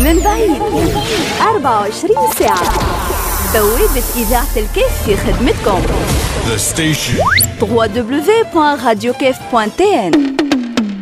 من بعيد 24 ساعة. بوابة إذاعة الكيف في خدمتكم. The station. www.radiokef.tn